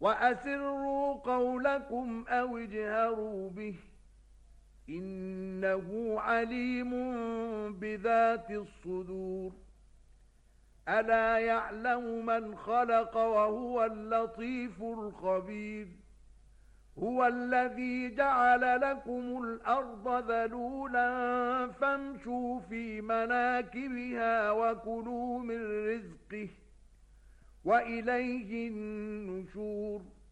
وأسروا قولكم أو اجهروا به إنه عليم بذات الصدور ألا يعلم من خلق وهو اللطيف الخبير هو الذي جعل لكم الأرض ذلولا فامشوا في مناكبها وكلوا من رزقه وإليه النشور